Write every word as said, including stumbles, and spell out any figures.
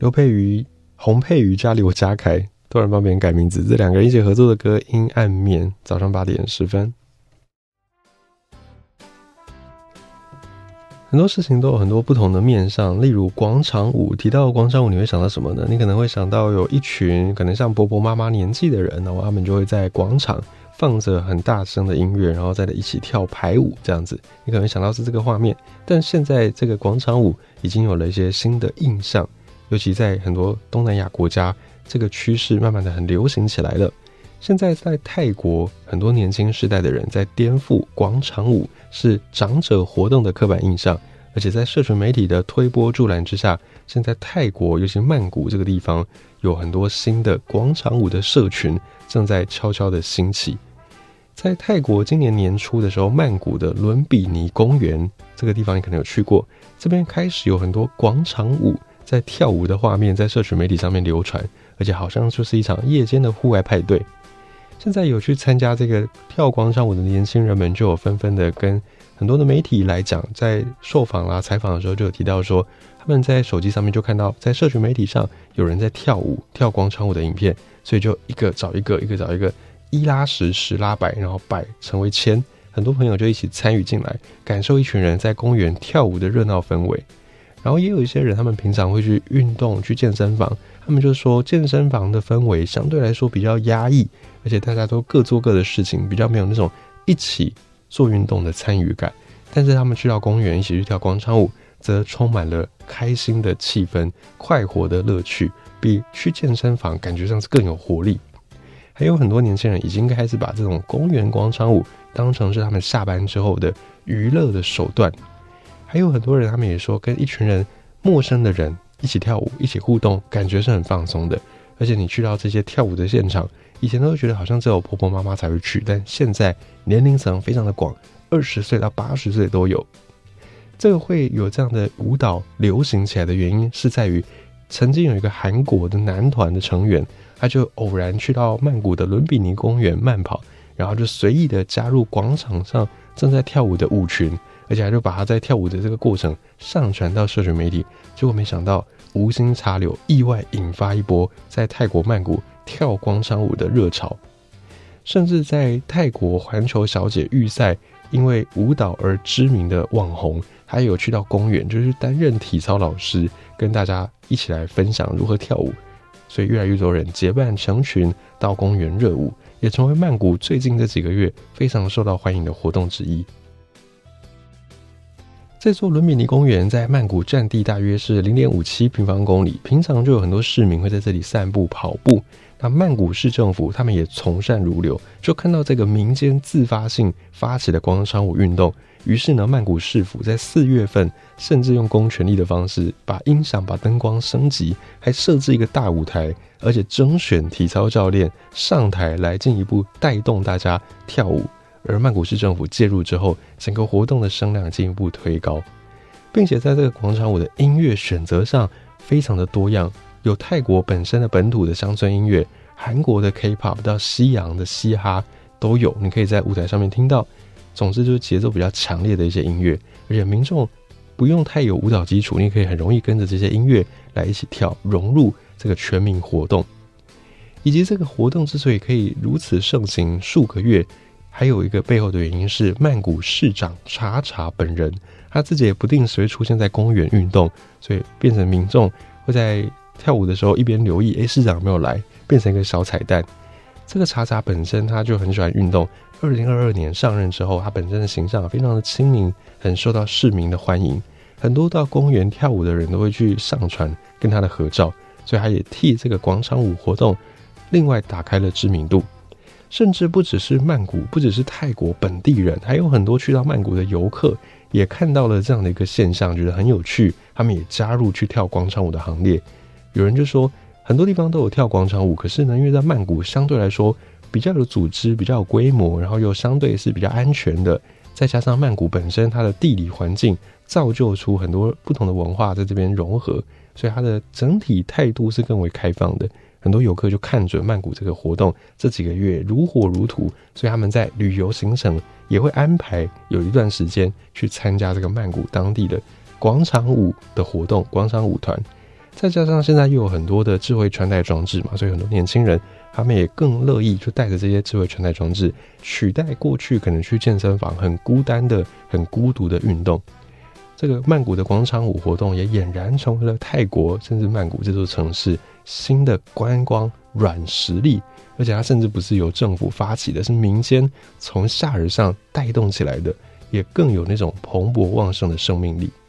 刘佩瑜、洪佩瑜加刘家凯突然帮别人改名字，这两个人一起合作的歌《阴暗面》，早上八点十分。很多事情都有很多不同的面向，例如广场舞，提到广场舞你会想到什么呢？你可能会想到有一群可能像婆婆妈妈年纪的人，然后他们就会在广场放着很大声的音乐，然后再一起跳排舞这样子，你可能想到是这个画面。但现在这个广场舞已经有了一些新的印象，尤其在很多东南亚国家，这个趋势慢慢的很流行起来了。现在在泰国，很多年轻世代的人在颠覆广场舞是长者活动的刻板印象，而且在社群媒体的推波助澜之下，现在泰国尤其曼谷这个地方有很多新的广场舞的社群正在悄悄的兴起。在泰国今年年初的时候，曼谷的伦比尼公园这个地方你可能有去过，这边开始有很多广场舞在跳舞的画面在社群媒体上面流传，而且好像就是一场夜间的户外派对。现在有去参加这个跳广场舞的年轻人们就有纷纷的跟很多的媒体来讲，在受访啦采访的时候就有提到说，他们在手机上面就看到在社群媒体上有人在跳舞跳广场舞的影片，所以就一个找一个一个找一个，一拉十十拉百，然后百成为千，很多朋友就一起参与进来，感受一群人在公园跳舞的热闹氛围。然后也有一些人他们平常会去运动去健身房，他们就说健身房的氛围相对来说比较压抑，而且大家都各做各的事情，比较没有那种一起做运动的参与感。但是他们去到公园一起去跳广场舞，则充满了开心的气氛，快活的乐趣，比去健身房感觉上是更有活力。还有很多年轻人已经开始把这种公园广场舞当成是他们下班之后的娱乐的手段。还有很多人他们也说，跟一群人陌生的人一起跳舞一起互动，感觉是很放松的。而且你去到这些跳舞的现场，以前都会觉得好像只有婆婆妈妈才会去，但现在年龄层非常的广，二十岁到八十岁都有。这个会有这样的舞蹈流行起来的原因是在于，曾经有一个韩国的男团的成员，他就偶然去到曼谷的伦比尼公园慢跑，然后就随意的加入广场上正在跳舞的舞群，而且他就把他在跳舞的这个过程上传到社群媒体，结果没想到无心插柳，意外引发一波在泰国曼谷跳广场舞的热潮。甚至在泰国环球小姐预赛因为舞蹈而知名的网红，还有去到公园就是担任体操老师，跟大家一起来分享如何跳舞，所以越来越多人结伴成群到公园热舞，也成为曼谷最近这几个月非常受到欢迎的活动之一。这座伦比尼公园在曼谷占地大约是 零点五七平方公里，平常就有很多市民会在这里散步跑步。那曼谷市政府他们也从善如流，就看到这个民间自发性发起的广场舞运动，于是呢，曼谷市府在四月份甚至用公权力的方式，把音响把灯光升级，还设置一个大舞台，而且征选体操教练上台来进一步带动大家跳舞。而曼谷市政府介入之后，整个活动的声量进一步推高，并且在这个广场舞的音乐选择上非常的多样，有泰国本身的本土的乡村音乐，韩国的 K-pop 到西洋的嘻哈都有，你可以在舞台上面听到。总之就是节奏比较强烈的一些音乐，而且民众不用太有舞蹈基础，你可以很容易跟着这些音乐来一起跳，融入这个全民活动。以及这个活动之所以可以如此盛行数个月，还有一个背后的原因是曼谷市长查查本人，他自己也不定时会出现在公园运动，所以变成民众会在跳舞的时候一边留意，诶，市长有没有来，变成一个小彩蛋。这个查查本身他就很喜欢运动，二零二二年上任之后，他本身的形象非常的亲民，很受到市民的欢迎，很多到公园跳舞的人都会去上传跟他的合照，所以他也替这个广场舞活动另外打开了知名度。甚至不只是曼谷，不只是泰国本地人，还有很多去到曼谷的游客也看到了这样的一个现象，觉得很有趣，他们也加入去跳广场舞的行列。有人就说很多地方都有跳广场舞，可是呢，因为在曼谷相对来说比较有组织，比较有规模，然后又相对是比较安全的，再加上曼谷本身它的地理环境造就出很多不同的文化在这边融合，所以它的整体态度是更为开放的。很多游客就看准曼谷这个活动这几个月如火如荼，所以他们在旅游行程也会安排有一段时间去参加这个曼谷当地的广场舞的活动，广场舞团。 再加上现在又有很多的智慧穿戴装置嘛，所以很多年轻人他们也更乐意就带着这些智慧穿戴装置取代过去可能去健身房很孤单的很孤独的运动。这个曼谷的广场舞活动也俨然成为了泰国甚至曼谷这座城市新的观光软实力，而且它甚至不是由政府发起的，是民间从下而上带动起来的，也更有那种蓬勃旺盛的生命力。